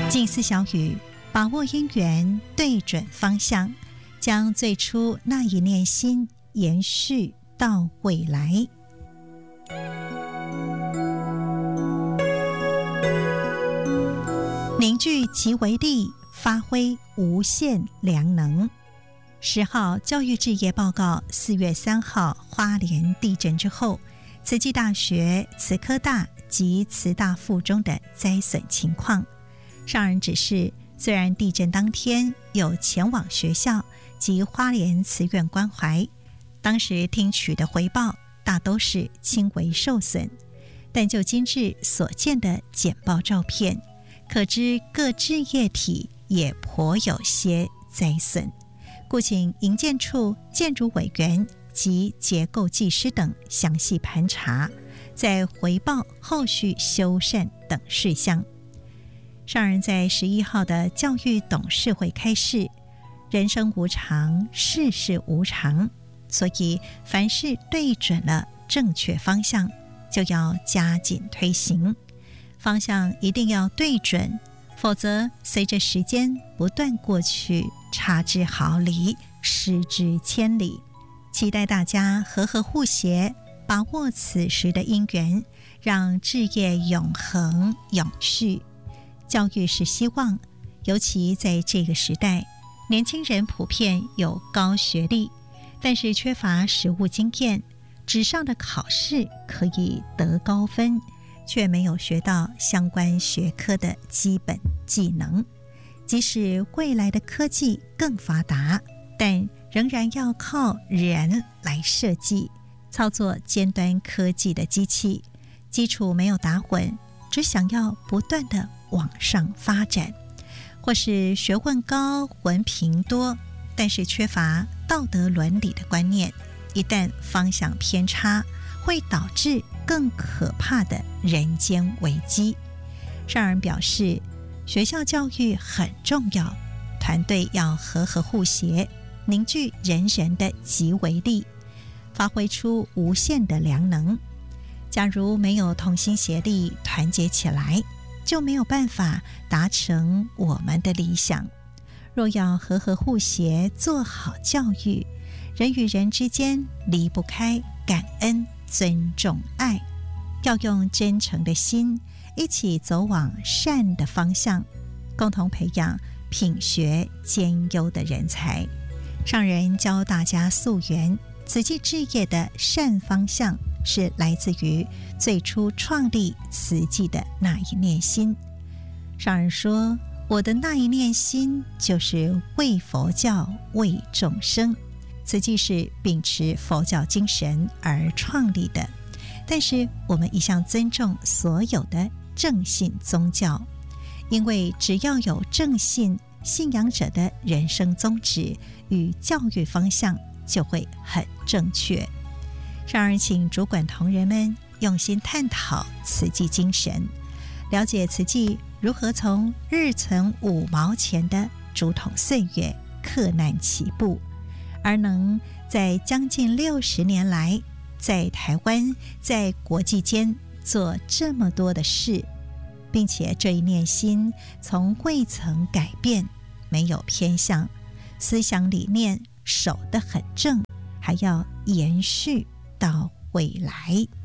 静思小语，把握因缘，对准方向，将最初那一念心延续到未来。凝聚其为力，发挥无限良能。10号教育置业报告4月3号花莲地震之后，慈济大学、慈科大及慈大附中的灾损情况。上人指示，虽然地震当天有前往学校及花莲慈院关怀，当时听取的回报大都是轻微受损，但就今日所见的简报照片，可知各置业体也颇有些灾损，故请营建处建筑委员及结构技师等详细盘查，再回报后续修缮等事项。上人在11号的教育董事会开示，人生无常，世事无常，所以凡事对准了正确方向，就要加紧推行，方向一定要对准，否则随着时间不断过去，差之毫厘，失之千里。期待大家和和互协，把握此时的因缘，让志业永恒永续。教育是希望，尤其在这个时代，年轻人普遍有高学历，但是缺乏实务经验，纸上的考试可以得高分，却没有学到相关学科的基本技能。即使未来的科技更发达，但仍然要靠人来设计、操作尖端科技的机器，基础没有打稳，只想要不断的往上发展，或是学问高、文凭多，但是缺乏道德伦理的观念，一旦方向偏差，会导致更可怕的人间危机。上人表示，学校教育很重要，团队要和和互协，凝聚人人的集为力，发挥出无限的良能。假如没有同心协力，团结起来，就没有办法达成我们的理想。若要和和互协，做好教育，人与人之间离不开感恩、尊重、爱，要用真诚的心，一起走往善的方向，共同培养品学兼优的人才。上人教大家溯源，慈济置业的善方向是来自于最初创立慈济的那一念心。上人说，我的那一念心就是为佛教、为众生。慈济是秉持佛教精神而创立的，但是我们一向尊重所有的正信宗教，因为只要有正信，信仰者的人生宗旨与教育方向就会很正确。上人请主管同仁们用心探讨慈济精神，了解慈济如何从日存5毛钱的竹筒岁月克难起步，而能在将近60年来，在台湾、在国际间做这么多的事，并且这一念心从未曾改变，没有偏向，思想理念守得很正，还要延续到未来。